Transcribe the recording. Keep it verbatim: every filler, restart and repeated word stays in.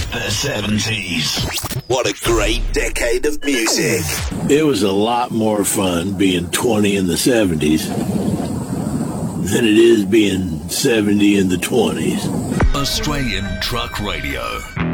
the seventies. What a great decade of music. It was a lot more fun being twenty in the seventies than it is being seventy in the twenties. Australian Truck Radio.